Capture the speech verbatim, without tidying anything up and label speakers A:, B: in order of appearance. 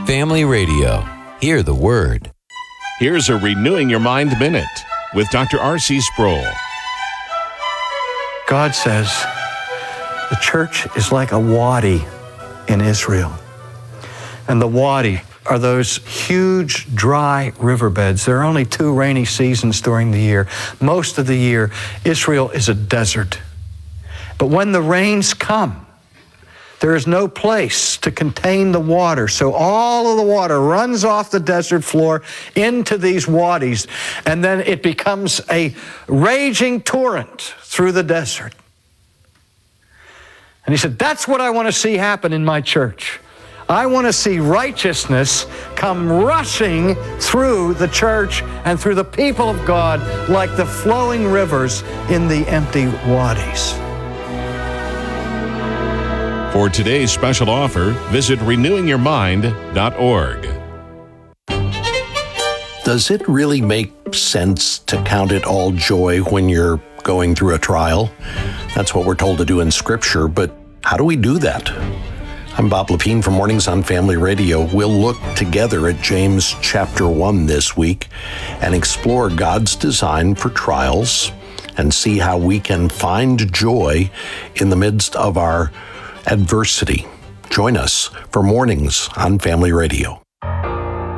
A: Family Radio. Hear the word.
B: Here's a Renewing Your Mind Minute with Doctor R C Sproul.
C: God says the church is like a wadi in Israel. And the wadi are those huge dry riverbeds. There are only two rainy seasons during the year. Most of the year, Israel is a desert. But when the rains come, there is no place to contain the water. So all of the water runs off the desert floor into these wadis, and then it becomes a raging torrent through the desert. And he said, that's what I want to see happen in my church. I want to see righteousness come rushing through the church and through the people of God like the flowing rivers in the empty wadis.
B: For today's special offer, visit renewing your mind dot org.
D: Does it really make sense to count it all joy when you're going through a trial? That's what we're told to do in Scripture, but how do we do that? I'm Bob Lepine from Mornings on Family Radio. We'll look together at James chapter one this week and explore God's design for trials and see how we can find joy in the midst of our adversity. Join us for Mornings on Family Radio.